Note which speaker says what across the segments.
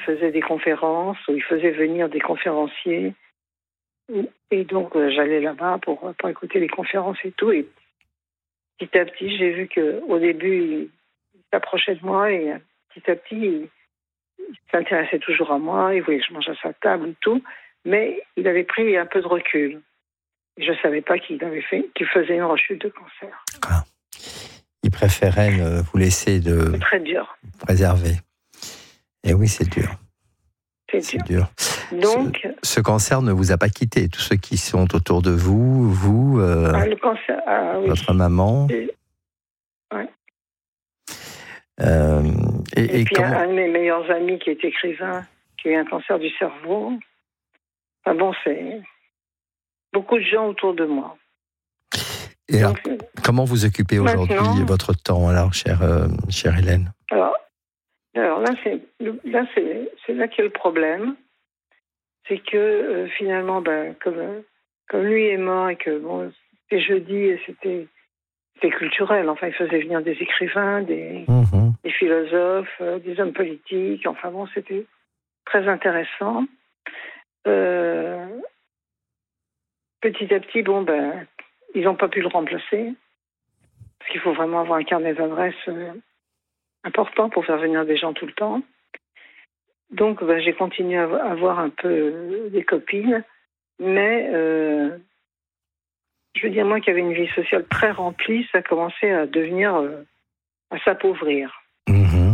Speaker 1: faisait des conférences, où il faisait venir des conférenciers. Et donc, j'allais là-bas pour écouter les conférences et tout. Et petit à petit, j'ai vu qu'au début, il s'approchait de moi et petit à petit, il s'intéressait toujours à moi. Il voulait que je mange à sa table et tout. Mais il avait pris un peu de recul. Je ne savais pas qu'il faisait une rechute de cancer.
Speaker 2: Ah. Il préférait vous laisser
Speaker 1: C'est très dur.
Speaker 2: préserver. Et oui, c'est dur.
Speaker 1: C'est dur. Donc,
Speaker 2: ce cancer ne vous a pas quitté. Tous ceux qui sont autour de vous,
Speaker 1: le cancer, oui.
Speaker 2: votre maman.
Speaker 1: Oui.
Speaker 2: Et
Speaker 1: puis
Speaker 2: comment...
Speaker 1: un de mes meilleurs amis qui est écrivain, qui a eu un cancer du cerveau. Enfin bon, c'est beaucoup de gens autour de moi.
Speaker 2: Et
Speaker 1: donc,
Speaker 2: alors, comment vous occupez aujourd'hui votre temps, alors, chère Hélène?
Speaker 1: Alors là, c'est là qu'il y a le problème. C'est que finalement, comme lui est mort et que bon, c'était jeudi et c'était culturel. Enfin, il faisait venir des écrivains, des philosophes, des hommes politiques. Enfin bon, c'était très intéressant. Petit à petit, ils n'ont pas pu le remplacer parce qu'il faut vraiment avoir un carnet d'adresses important pour faire venir des gens tout le temps. Donc, j'ai continué à avoir un peu des copines, mais je veux dire, moi qui avais une vie sociale très remplie, ça commençait à devenir, à s'appauvrir.
Speaker 2: Mmh.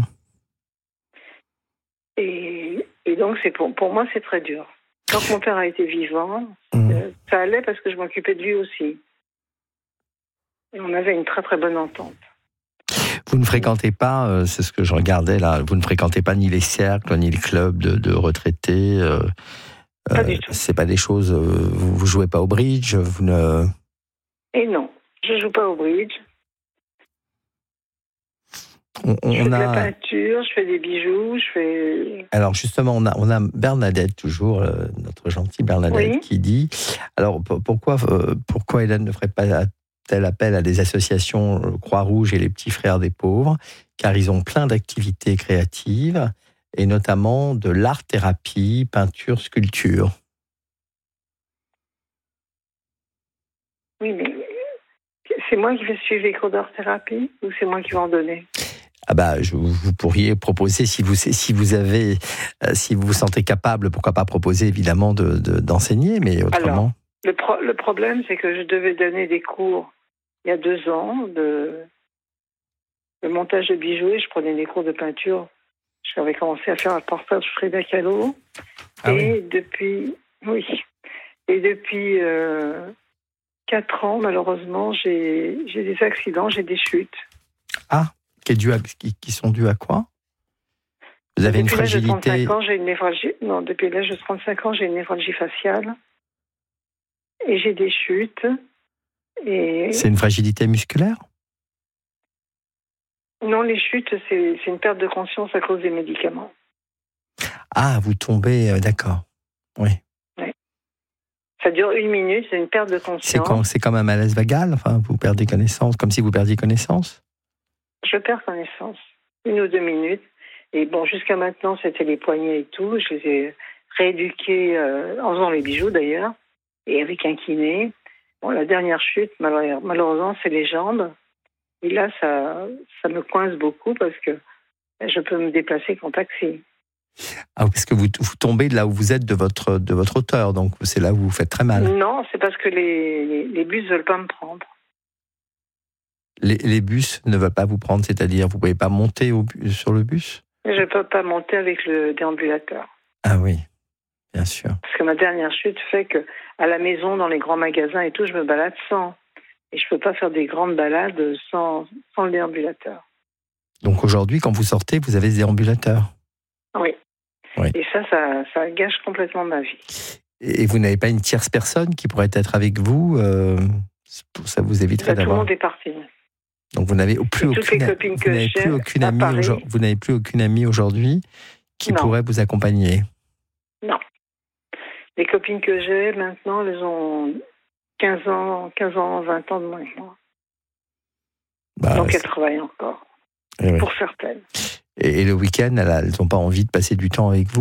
Speaker 1: Et donc, pour moi, c'est très dur. Tant que mon père a été vivant, ça allait parce que je m'occupais de lui aussi. Et on avait une très très bonne entente.
Speaker 2: Vous ne fréquentez pas, c'est ce que je regardais là, vous ne fréquentez pas ni les cercles, ni les clubs de retraités.
Speaker 1: Pas du tout.
Speaker 2: C'est pas des choses. Vous jouez pas au bridge, vous ne.
Speaker 1: Et non, je joue pas au bridge.
Speaker 2: On
Speaker 1: je fais de la
Speaker 2: a.
Speaker 1: peinture, je fais des bijoux, je fais.
Speaker 2: Alors justement, on a Bernadette toujours, notre gentille Bernadette, qui dit. Alors pourquoi Hélène ne ferait pas tel appel à des associations Croix-Rouge et les Petits Frères des Pauvres, car ils ont plein d'activités créatives, et notamment de l'art-thérapie, peinture, sculpture.
Speaker 1: Oui, mais c'est moi qui vais suivre les cours d'art-thérapie ou c'est moi qui vais en donner?
Speaker 2: Vous pourriez proposer, si vous vous sentez capable, pourquoi pas proposer évidemment d'enseigner, mais autrement.
Speaker 1: Alors, le problème, c'est que je devais donner des cours il y a 2 ans de montage de bijoux et je prenais des cours de peinture. J'avais commencé à faire un portrait de Frida Kahlo. Depuis 4 ans, malheureusement, j'ai des accidents, j'ai des chutes.
Speaker 2: Ah, qui sont dus à quoi? Vous avez une fragilité.
Speaker 1: Depuis l'âge de 35 ans, j'ai une névralgie faciale. Et j'ai des chutes.
Speaker 2: C'est une fragilité musculaire?
Speaker 1: Non, les chutes, c'est une perte de conscience à cause des médicaments.
Speaker 2: Ah, vous tombez, d'accord. Oui.
Speaker 1: Ça dure 1 minute, c'est une perte de conscience.
Speaker 2: C'est comme un malaise vagal? Enfin, vous perdez connaissance, comme si vous perdiez connaissance?
Speaker 1: Je perds connaissance. 1 ou 2 minutes. Et bon, jusqu'à maintenant, c'était les poignets et tout. Je les ai rééduqués en faisant les bijoux, d'ailleurs, et avec un kiné. Bon, la dernière chute, malheureusement, c'est les jambes. Et là, ça me coince beaucoup parce que je peux me déplacer qu'en taxi.
Speaker 2: Ah, parce que vous tombez là où vous êtes de votre hauteur, donc c'est là où vous faites très mal.
Speaker 1: Non, c'est parce que les bus ne veulent pas me prendre.
Speaker 2: Les bus ne veulent pas vous prendre, c'est-à-dire vous ne pouvez pas monter sur le bus?
Speaker 1: Je ne peux pas monter avec le déambulateur.
Speaker 2: Ah oui, bien sûr.
Speaker 1: Parce que ma dernière chute fait que à la maison, dans les grands magasins et tout, je me balade sans. Et je ne peux pas faire des grandes balades sans le déambulateur.
Speaker 2: Donc aujourd'hui, quand vous sortez, vous avez ce déambulateur?
Speaker 1: Oui. Et ça gâche complètement ma vie.
Speaker 2: Et vous n'avez pas une tierce personne qui pourrait être avec vous? Ça vous éviterait d'avoir...
Speaker 1: Tout le monde est parti.
Speaker 2: Donc vous n'avez plus aucune amie aujourd'hui qui pourrait vous accompagner? Non.
Speaker 1: Les copines que j'ai maintenant, elles ont 15 ans, 20 ans de moins que moi. Donc elles travaillent encore. Pour certaines.
Speaker 2: Et le week-end, elles n'ont pas envie de passer du temps avec vous?